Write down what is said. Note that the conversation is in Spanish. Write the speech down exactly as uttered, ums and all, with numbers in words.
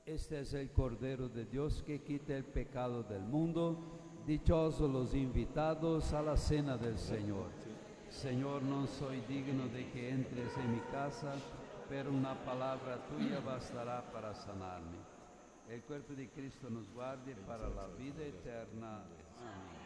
Este es el Cordero de Dios que quita el pecado del mundo. Dichosos los invitados a la cena del Señor. Señor, no soy digno de que entres en mi casa, pero una palabra tuya bastará para sanarme. El cuerpo de Cristo nos guarde para la vida eterna. Amén.